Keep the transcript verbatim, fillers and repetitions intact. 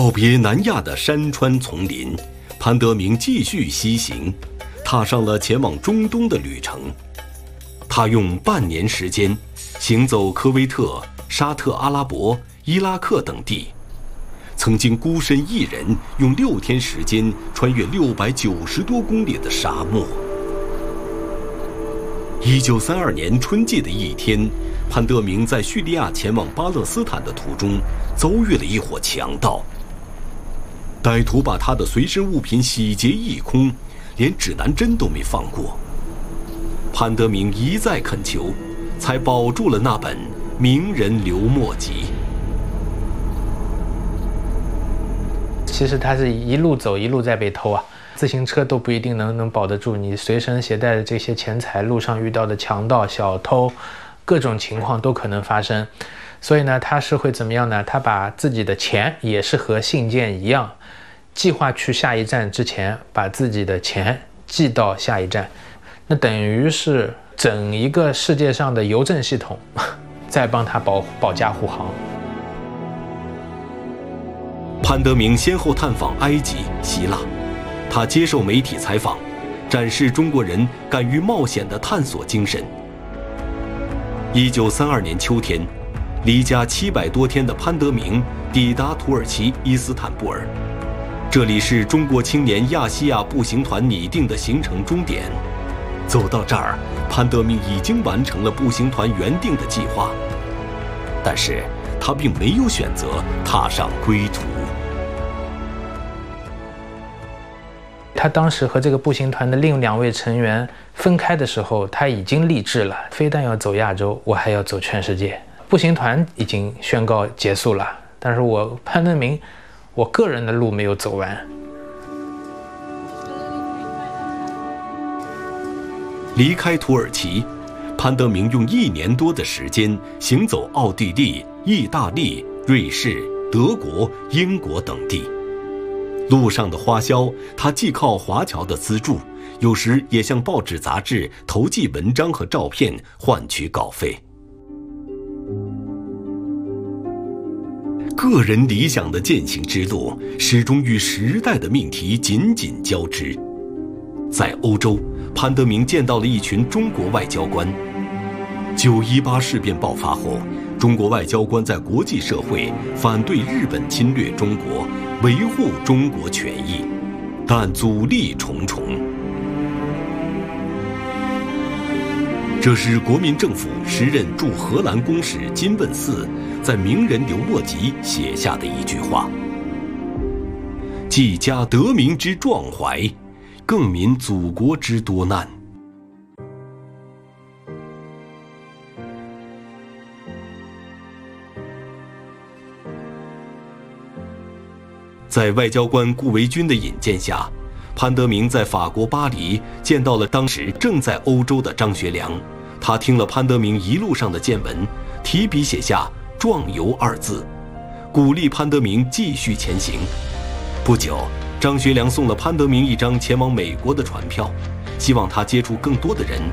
告别南亚的山川丛林，潘德明继续西行，踏上了前往中东的旅程。他用半年时间行走科威特、沙特阿拉伯、伊拉克等地，曾经孤身一人用六天时间穿越六百九十多公里的沙漠。一九三二年春季的一天，潘德明在叙利亚前往巴勒斯坦的途中遭遇了一伙强盗。歹徒把他的随身物品洗劫一空，连指南针都没放过。潘德明一再恳求，才保住了那本名人刘墨集。 其实他是一路走一路在被偷啊，自行车都不一定能能保得住，你随身携带的这些钱财，路上遇到的强盗、小偷，各种情况都可能发生。所以呢，他是会怎么样呢？他把自己的钱也是和信件一样，计划去下一站之前，把自己的钱寄到下一站。那等于是整一个世界上的邮政系统在帮他保保驾护航。 潘德明先后探访埃及、希腊，他接受媒体采访，展示中国人敢于冒险的探索精神。一九三二年秋天，离家七百多天的潘德明抵达土耳其伊斯坦布尔，这里是中国青年亚细亚步行团拟定的行程终点。走到这儿，潘德明已经完成了步行团原定的计划，但是他并没有选择踏上归途。 他当时和这个步行团的另两位成员分开的时候，他已经立志了，非但要走亚洲，我还要走全世界。步行团已经宣告结束了，但是我潘德明，我个人的路没有走完。 离开土耳其，潘德明用一年多的时间行走奥地利、意大利、瑞士、德国、英国等地。路上的花销，他既靠华侨的资助，有时也向报纸杂志投寄文章和照片换取稿费。个人理想的践行之路，始终与时代的命题紧紧交织。在欧洲，潘德明见到了一群中国外交官。九一八事变爆发后，中国外交官在国际社会反对日本侵略中国，维护中国权益，但阻力重重。这是国民政府时任驻荷兰公使金问嗣在名人刘墨集写下的一句话：既家得民之壮怀，更悯祖国之多难。在外交官顾维钧的引荐下，潘德明在法国巴黎见到了当时正在欧洲的张学良。他听了潘德明一路上的见闻，提笔写下“壮游”二字，鼓励潘德明继续前行。不久，张学良送了潘德明一张前往美国的船票，希望他接触更多的人，